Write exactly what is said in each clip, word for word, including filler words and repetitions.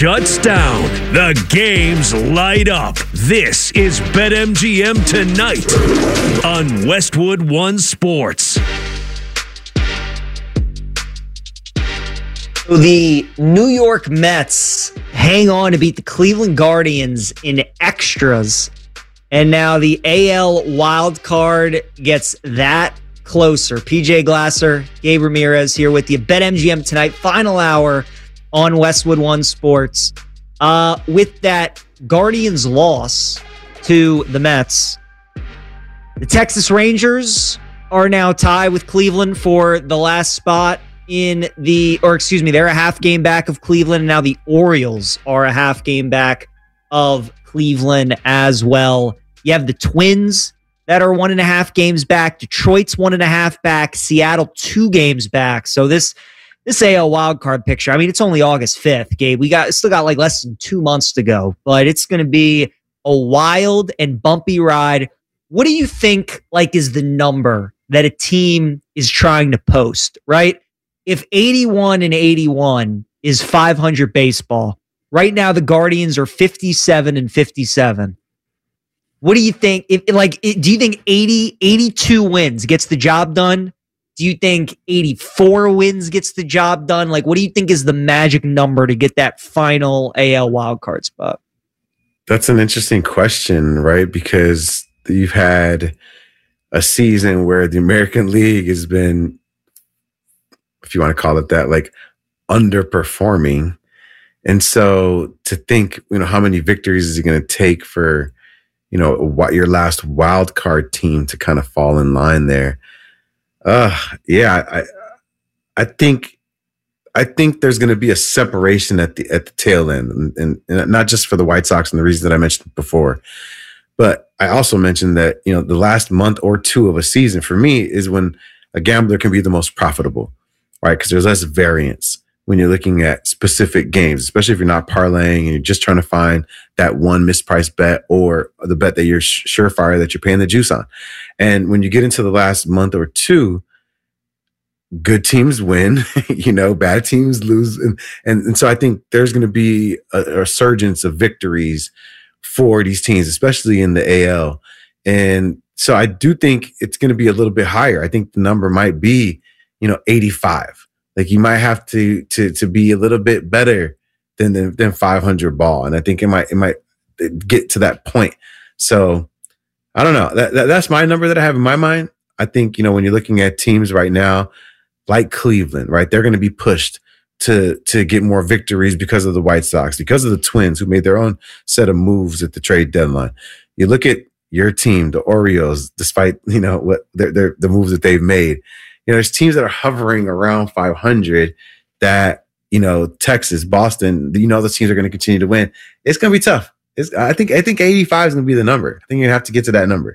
shuts down. The games light up. This is BetMGM Tonight on Westwood One Sports. The New York Mets hang on to beat the Cleveland Guardians in extras. And now the A L wild card gets that closer. P J Glasser, Gabe Ramirez here with you. BetMGM Tonight, final hour on Westwood One Sports. Uh, with that Guardians loss to the Mets, the Texas Rangers are now tied with Cleveland for the last spot in the, or excuse me, they're a half game back of Cleveland. And now the Orioles are a half game back of Cleveland as well. You have the Twins that are one and a half games back. Detroit's one and a half back. Seattle two games back. So this this A L wildcard picture, I mean, it's only August fifth, Gabe. We got still got like less than two months to go, but it's going to be a wild and bumpy ride. What do you think like is the number that a team is trying to post, right? If eighty-one and eighty-one is five hundred baseball, right now the Guardians are fifty-seven and fifty-seven. What do you think? If like, do you think eighty, eighty-two wins gets the job done? Do you think eighty-four wins gets the job done? Like, what do you think is the magic number to get that final A L wildcard spot? That's an interesting question, right? Because you've had a season where the American League has been, if you want to call it that, like underperforming. And so to think, you know, how many victories is it going to take for, you know, what your last wild card team to kind of fall in line there? Uh, yeah, I, I think, I think there's going to be a separation at the at the tail end, and, and, and not just for the White Sox and the reasons that I mentioned before, but I also mentioned that, you know, the last month or two of a season for me is when a gambler can be the most profitable, right? Because there's less variance when you're looking at specific games, especially if you're not parlaying and you're just trying to find that one mispriced bet or the bet that you're surefire that you're paying the juice on. And when you get into the last month or two, good teams win, you know, bad teams lose. And, and, and so I think there's going to be a, a resurgence of victories for these teams, especially in the A L. And so I do think it's going to be a little bit higher. I think the number might be, you know, eighty-five. Like you might have to to to be a little bit better than than, than five hundred ball, and I think it might it might get to that point. So I don't know. That, that that's my number that I have in my mind. I think, you know, when you're looking at teams right now, like Cleveland, right, they're going to be pushed to to get more victories because of the White Sox, because of the Twins, who made their own set of moves at the trade deadline. You look at your team, the Orioles, despite, you know, what their, their the moves that they've made. You know, there's teams that are hovering around five hundred that, you know, Texas, Boston, you know, those teams are going to continue to win. It's going to be tough. It's, I think I think eighty-five is going to be the number. I think you're going to have to get to that number.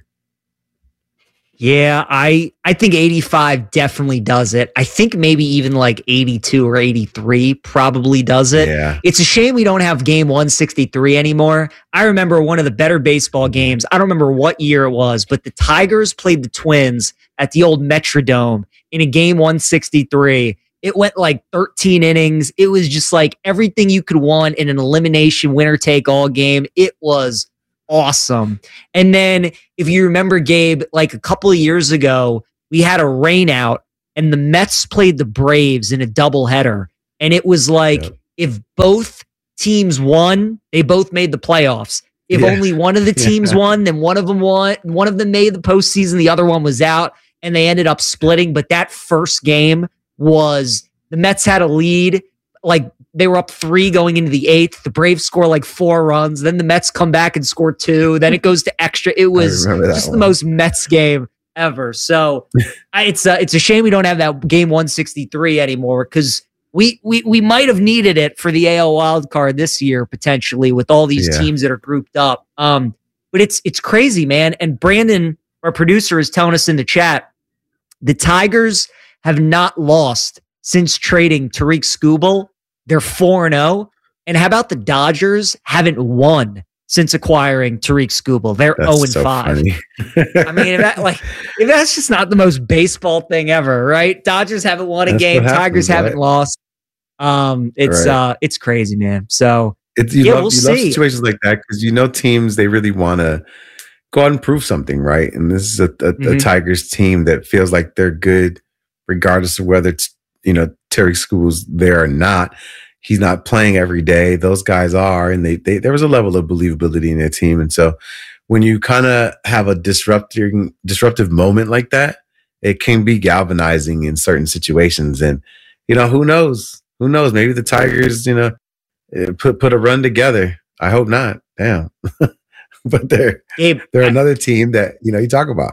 Yeah, I I think eighty-five definitely does it. I think maybe even like eighty-two or eighty-three probably does it. Yeah. It's a shame we don't have game one sixty-three anymore. I remember one of the better baseball games. I don't remember what year it was, but the Tigers played the Twins at the old Metrodome in a game one sixty-three. It went like thirteen innings. It was just like everything you could want in an elimination winner-take-all game. It was awesome. And then if you remember, Gabe, like a couple of years ago, we had a rain out and the Mets played the Braves in a doubleheader. And it was like, yep. If both teams won, they both made the playoffs. If yeah. only one of the teams yeah. won, then one of them won. One of them made the postseason. The other one was out, and they ended up splitting. But that first game was the Mets had a lead. Like they were up three going into the eighth. The Braves score like four runs. Then the Mets come back and score two. Then it goes to extra. It was just one. The most Mets game ever. So I, it's a, it's a shame we don't have that game one sixty-three anymore, because we, we, we might have needed it for the A L wild card this year, potentially, with all these yeah. teams that are grouped up. Um, but it's, it's crazy, man. And Brandon, our producer, is telling us in the chat, the Tigers have not lost since trading Tariq Skubal. They're four and oh. And how about the Dodgers haven't won since acquiring Tariq Skubal? They're that's oh and so five. I mean, if that, like, if that's just not the most baseball thing ever, right? Dodgers haven't won a that's game. Happens, Tigers haven't right? lost. Um, it's Right. uh, it's crazy, man. So It's you Yeah, love we'll you love see. situations like that because you know teams they really want to go out and prove something, right? And this is a, a, a Mhm. Tigers team that feels like they're good, regardless of whether it's you know Terry School's there or not. He's not playing every day; those guys are, and they, they there was a level of believability in their team. And so, when you kind of have a disrupting disruptive moment like that, it can be galvanizing in certain situations. And you know, who knows? Who knows? Maybe the Tigers, you know, eh, put put a run together. I hope not. Damn. But they're Gabe, they're I, another team that you know you talk about.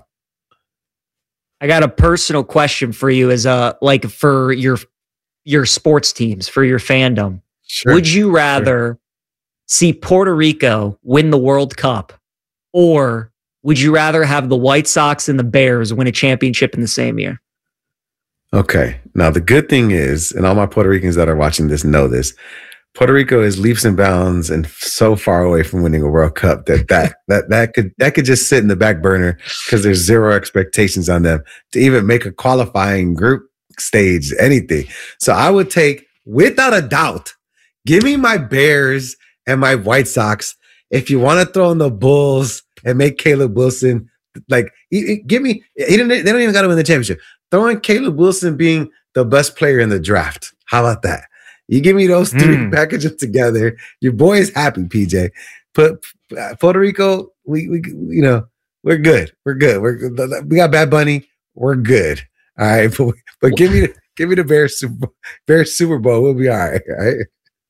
I got a personal question for you as a like for your your sports teams, for your fandom. Sure. Would you rather see Puerto Rico win the World Cup, or would you rather have the White Sox and the Bears win a championship in the same year? Okay. Now the good thing is, and all my Puerto Ricans that are watching this know this. Puerto Rico is leaps and bounds and so far away from winning a World Cup that that that that could that could just sit in the back burner because there's zero expectations on them to even make a qualifying group stage, anything. So I would take, without a doubt, give me my Bears and my White Sox. If you want to throw in the Bulls and make Caleb Wilson, like, he- he- give me, he didn't, they don't even got to win the championship. Throw in Caleb Wilson being the best player in the draft. How about that? You give me those three, Mm. package them together. Your boy is happy, P J. Put uh, Puerto Rico, we, we, you know, we're good. We're good. We're good. We got Bad Bunny. We're good. All right, but, but give me the give me the Bears Super Bears Super Bowl. We'll be all right. All right.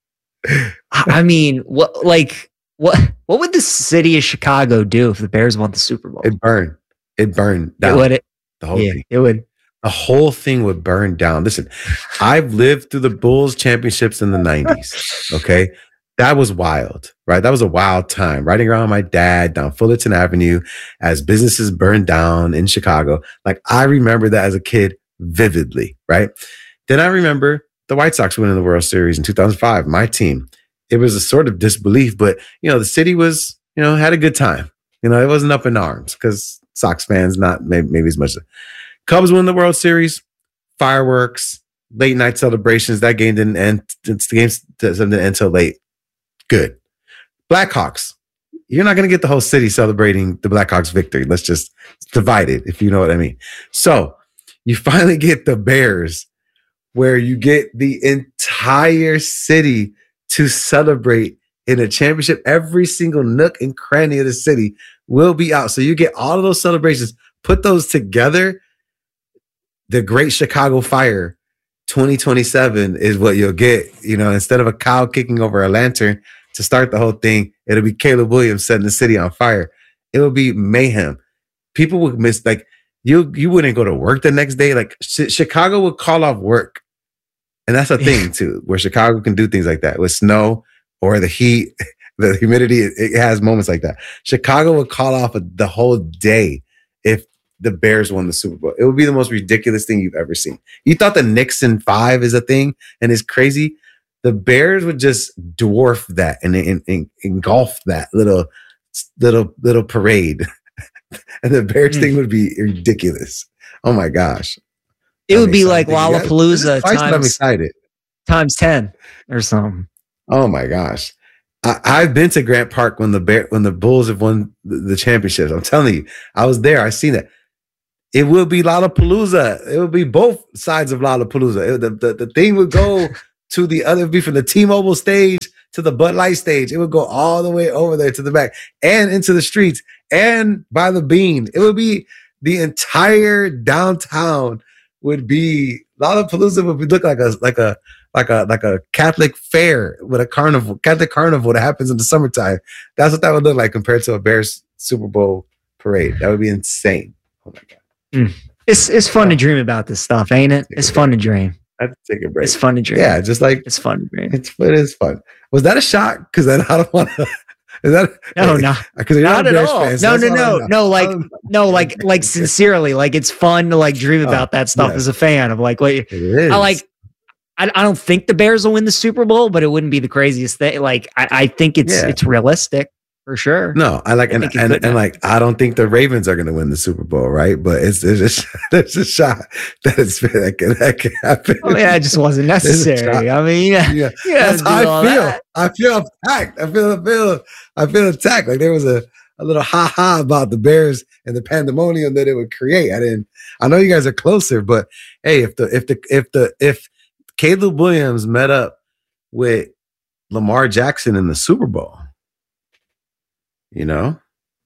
I I mean, what like what what would the city of Chicago do if the Bears won the Super Bowl? It burned. It burned It down. would. It, the whole yeah, thing. it would. The whole thing would burn down. Listen, I've lived through the Bulls championships in the nineties. Okay. That was wild, right? That was a wild time. Riding around with my dad down Fullerton Avenue as businesses burned down in Chicago. Like, I remember that as a kid vividly, right? Then I remember the White Sox winning the World Series in two thousand five, my team. It was a sort of disbelief, but, you know, the city was, you know, had a good time. You know, it wasn't up in arms because Sox fans, not maybe, maybe as much. Cubs win the World Series, fireworks, late night celebrations. That game didn't end. It's the game didn't end until late. Good. Blackhawks. You're not going to get the whole city celebrating the Blackhawks victory. Let's just divide it, if you know what I mean. So you finally get the Bears, where you get the entire city to celebrate in a championship. Every single nook and cranny of the city will be out. So you get all of those celebrations, put those together. The Great Chicago Fire twenty twenty-seven is what you'll get. You know, instead of a cow kicking over a lantern to start the whole thing, it'll be Caleb Williams setting the city on fire. It will be mayhem. People would miss, like, you you wouldn't go to work the next day. Like, sh- Chicago would call off work. And that's a thing too, where Chicago can do things like that with snow or the heat, the humidity. It, it has moments like that. Chicago would call off a, the whole day if the Bears won the Super Bowl. It would be the most ridiculous thing you've ever seen. You thought the Knicks in five is a thing and is crazy. The Bears would just dwarf that and, and, and engulf that little, little, little parade. And the Bears mm. thing would be ridiculous. Oh my gosh. It I'm would be excited. like Lollapalooza Guys, I'm times, excited. times ten or something. Oh my gosh. I, I've been to Grant Park when the Bear, when the Bulls have won the, the championships. I'm telling you, I was there. I seen it. It will be Lollapalooza. It will be both sides of Lollapalooza. It, the, the, the thing would go to the other, be from the T-Mobile stage to the Bud Light stage. It would go all the way over there to the back and into the streets and by the Bean. It would be the entire downtown would be Lollapalooza would be look like a like a like a like a Catholic fair with a carnival, Catholic carnival that happens in the summertime. That's what that would look like compared to a Bears Super Bowl parade. That would be insane. Oh my god. Mm. It's it's fun to dream about this stuff, ain't it? It's fun to dream. I have to take a break. It's fun to dream. Yeah, just like it's fun to dream. It's it is fun. Was that a shot? Because I don't want to. Is that no, no, because not at all. Fans, no, no, no, no. Like, no, like, like sincerely, like it's fun to like dream about oh, that stuff yes. as a fan of like what you, I like. I, I don't think the Bears will win the Super Bowl, but it wouldn't be the craziest thing. Like, I, I think it's yeah. it's realistic. for sure. No, I like, I and think it and, could and now. like, I don't think the Ravens are going to win the Super Bowl, right? But it's there's a sh- there's a shot that it's that can, that can happen. Oh yeah, it just wasn't necessary. I mean, yeah, Yeah, you gotta that's do how I all feel. that. I feel attacked. I feel, I feel, I feel attacked. Like there was a, a little ha ha about the Bears and the pandemonium that it would create. I didn't. I know you guys are closer, but hey, if the if the if the if Caleb Williams met up with Lamar Jackson in the Super Bowl, you know,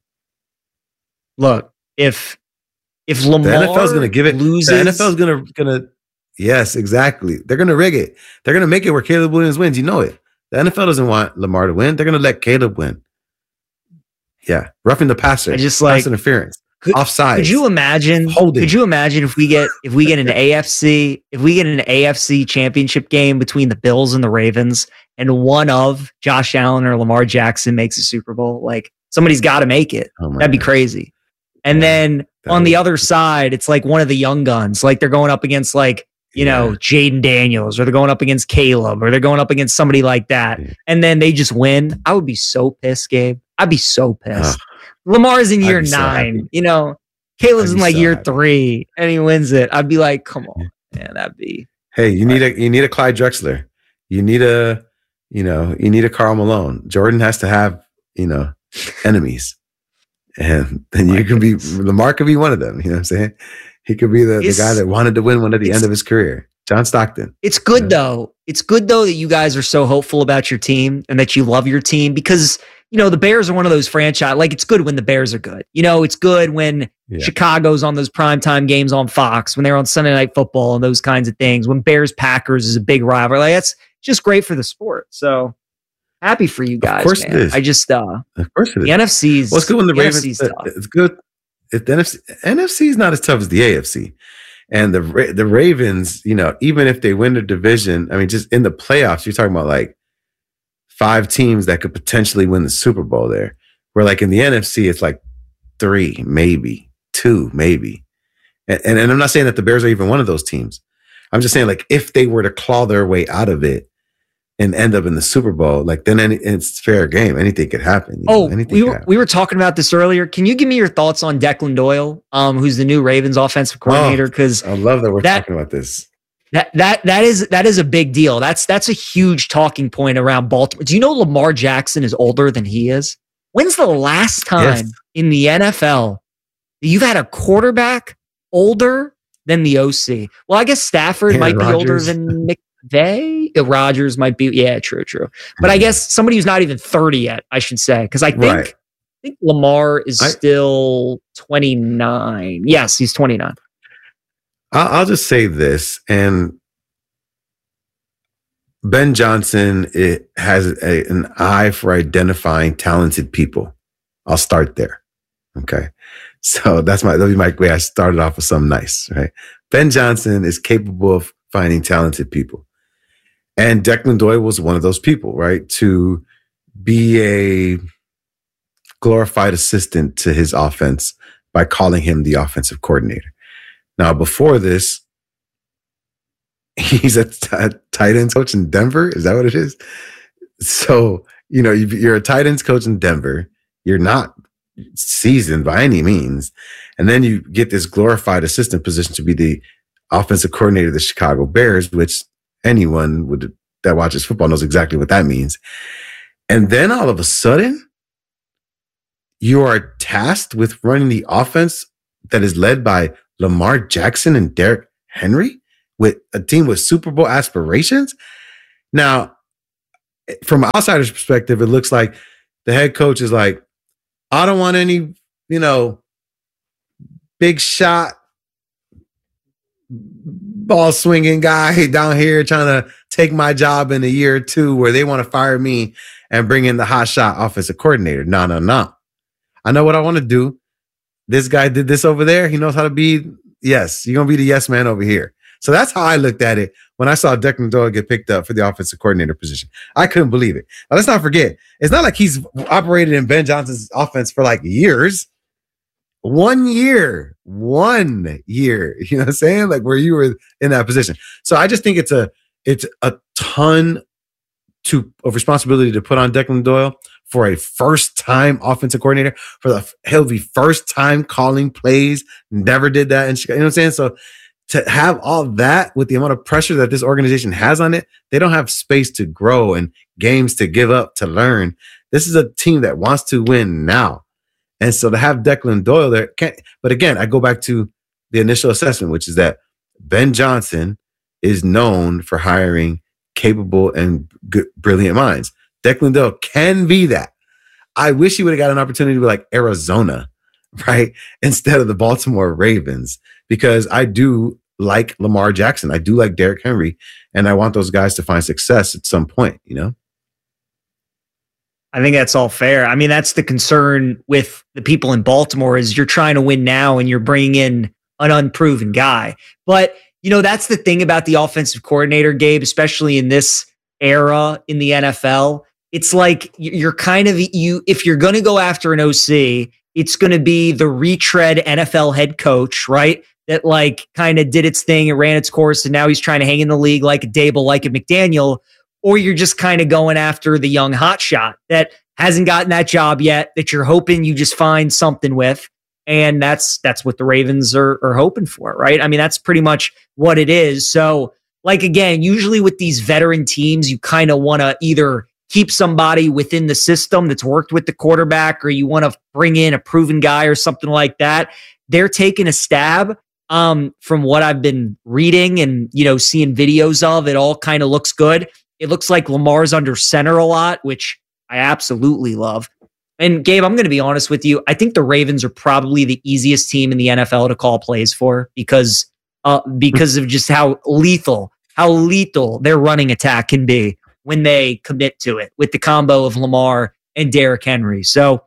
Look, if if the Lamar N F L is going to give it. loses, The N F L is going to going to. Yes, exactly. They're going to rig it. They're going to make it where Caleb Williams wins. You know it. The N F L doesn't want Lamar to win. They're going to let Caleb win. Yeah, roughing the passer. I just like pass interference. Could, Offside. Could you imagine? Holding. Could you imagine if we get if we get an A F C if we get an A F C championship game between the Bills and the Ravens, and one of Josh Allen or Lamar Jackson makes a Super Bowl? Like somebody's got to make it. Oh That'd be God. crazy. And Yeah, then that on the would- other side, it's like one of the young guns. Like they're going up against like you know Yeah. Jaden Daniels, or they're going up against Caleb, or they're going up against somebody like that, Yeah. and then they just win. I would be so pissed, Gabe. I'd be so pissed. Lamar's in I'd year be so nine. happy. You know, Caleb's I'd in be like so year happy. three, and he wins it. I'd be like, come on, man, that'd be. Hey, you need a you need a Clyde Drexler. You need a you know you need a Karl Malone. Jordan has to have you know enemies, and then you can be Lamar could be one of them. You know what I'm saying? He could be the, the It's- guy that wanted to win one at the it's- end of his career. John Stockton. It's good Yeah. though. It's good though that you guys are so hopeful about your team and that you love your team, because you know the Bears are one of those franchise. Like it's good when the Bears are good. You know, it's good when Yeah. Chicago's on those primetime games on Fox, when they're on Sunday Night Football and those kinds of things. When Bears Packers is a big rivalry, like that's just great for the sport. So happy for you guys. course it man. is. I just uh Of course it is. the N F C's. Well, it's good when the N F Ravens. C's uh, tough. It's good. If the N F C, N F C is not as tough as the A F C, and the Ra- the Ravens, you know, even if they win the division, I mean, just in the playoffs, you're talking about like five teams that could potentially win the Super Bowl there. Where like in the N F C, it's like three, maybe two, maybe. And, and and I'm not saying that the Bears are even one of those teams. I'm just saying like if they were to claw their way out of it and end up in the Super Bowl, like then any, it's fair game. Anything could happen. you know, Oh, anything we could were happen. we were talking about this earlier. Can you give me your thoughts on Declan Doyle, um, who's the new Ravens offensive coordinator? Because I love that we're That- talking about this. that that that is that is a big deal. That's that's a huge talking point around Baltimore. Do you know Lamar Jackson is older than he is? When's the last time Yes. in the N F L that you've had a quarterback older than the O C? Well, I guess Stafford Aaron might be older Rodgers. than McVay. Uh, Rodgers might be. Yeah, true, true. But I guess somebody who's not even thirty yet, I should say, because I think Right. I think Lamar is I- still twenty-nine. Yes, he's twenty-nine. I'll, I'll just say this, and Ben Johnson it has a, an eye for identifying talented people. I'll start there. Okay. So that's my, that'll be my way. I started off with something nice, right? Ben Johnson is capable of finding talented people. And Declan Doyle was one of those people, right? To be a glorified assistant to his offense by calling him the offensive coordinator. Now, before this, he's a, t- a tight ends coach in Denver. Is that what it is? So, you know, you- you're a tight ends coach in Denver. You're not seasoned by any means. And then you get this glorified assistant position to be the offensive coordinator of the Chicago Bears, which anyone would that watches football knows exactly what that means. And then all of a sudden, you are tasked with running the offense that is led by Lamar Jackson and Derrick Henry with a team with Super Bowl aspirations. Now, from an outsider's perspective, it looks like the head coach is like, I don't want any, you know, big shot ball swinging guy down here trying to take my job in a year or two where they want to fire me and bring in the hot shot offensive coordinator. No, no, no. I know what I want to do. This guy did this over there. He knows how to be. Yes, you're going to be the yes man over here. So that's how I looked at it when I saw Declan Doyle get picked up for the offensive coordinator position. I couldn't believe it. Now, let's not forget, it's not like he's operated in Ben Johnson's offense for like years. One year, one year, you know what I'm saying? Like where you were in that position. So I just think it's a, it's a ton to, of responsibility to put on Declan Doyle for a first-time offensive coordinator, for the he'll be first time calling plays, never did that in Chicago. You know what I'm saying? So to have all that with the amount of pressure that this organization has on it, they don't have space to grow and games to give up to learn. This is a team that wants to win now. And so to have Declan Doyle there, can't, but again, I go back to the initial assessment, which is that Ben Johnson is known for hiring capable and good, brilliant minds. Declan Doyle can be that. I wish he would have got an opportunity to be like Arizona, right? Instead of the Baltimore Ravens, because I do like Lamar Jackson. I do like Derrick Henry, and I want those guys to find success at some point, you know? I think that's all fair. I mean, that's the concern with the people in Baltimore is you're trying to win now and you're bringing in an unproven guy. But, you know, that's the thing about the offensive coordinator, Gabe, especially in this era in the N F L. It's like you're kind of, you if you're going to go after an O C, it's going to be the retread N F L head coach, right? That like kind of did its thing and ran its course, and now he's trying to hang in the league like a Dable, like a McDaniel. Or you're just kind of going after the young hotshot that hasn't gotten that job yet, that you're hoping you just find something with. And that's that's what the Ravens are, are hoping for, right? I mean, that's pretty much what it is. So, like, again, usually with these veteran teams, you kind of want to either keep somebody within the system that's worked with the quarterback, or you want to bring in a proven guy or something like that. They're taking a stab. Um, from what I've been reading and, you know, seeing videos of, it all kind of looks good. It looks like Lamar's under center a lot, which I absolutely love. And Gabe, I'm going to be honest with you. I think the Ravens are probably the easiest team in the N F L to call plays for because, uh, because of just how lethal, how lethal their running attack can be when they commit to it with the combo of Lamar and Derrick Henry. So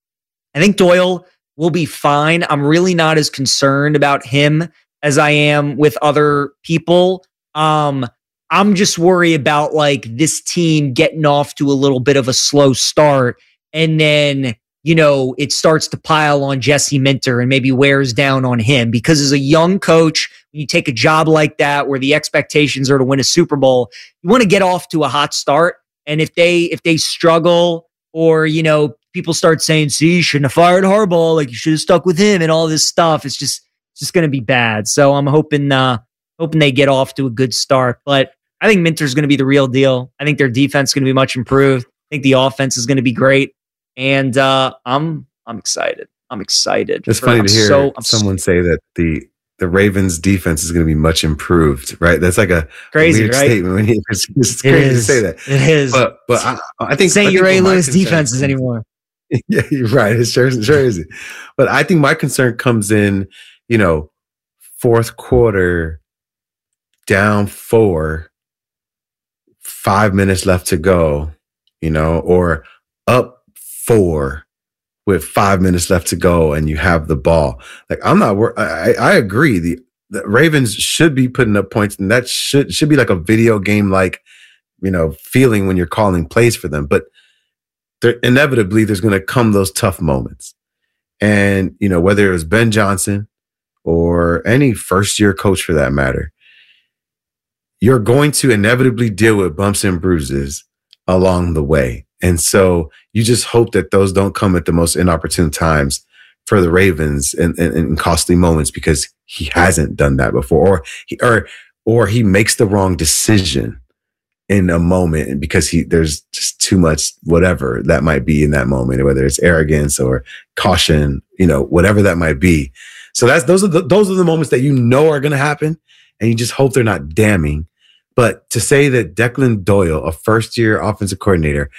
I think Doyle will be fine. I'm really not as concerned about him as I am with other people. Um, I'm just worried about like this team getting off to a little bit of a slow start. And then, you know, it starts to pile on Jesse Minter and maybe wears down on him because as a young coach, when you take a job like that, where the expectations are to win a Super Bowl, you want to get off to a hot start. And if they, if they struggle or, you know, people start saying, see, you shouldn't have fired Harbaugh, like you should have stuck with him and all this stuff, it's just, it's just going to be bad. So I'm hoping, uh, hoping they get off to a good start, but I think Minter's going to be the real deal. I think their defense is going to be much improved. I think the offense is going to be great. And uh, I'm I'm excited. I'm excited. It's for, funny I'm to hear so, someone so say that the the Ravens defense is going to be much improved, right? That's like a crazy weird right? statement. When he, it's, it's it crazy is. to say that. It is. But but I, I think Saint Ray Lewis defenses is, anymore. Yeah, you're right. It sure, it sure is. But I think my concern comes in, you know, fourth quarter, down four. Five minutes left to go, you know, or up four with five minutes left to go and you have the ball. Like I'm not, I, I agree. The, the Ravens should be putting up points and that should, should be like a video game, like, you know, feeling when you're calling plays for them. But there, inevitably there's going to come those tough moments. And, you know, whether it was Ben Johnson or any first year coach for that matter, you're going to inevitably deal with bumps and bruises along the way. And so you just hope that those don't come at the most inopportune times for the Ravens and, and, and costly moments because he hasn't done that before, or he, or, or he makes the wrong decision in a moment and because he, there's just too much, whatever that might be in that moment, whether it's arrogance or caution, you know, whatever that might be. So that's, those are the, those are the moments that you know are going to happen. And you just hope they're not damning. But to say that Declan Doyle, a first-year offensive coordinator,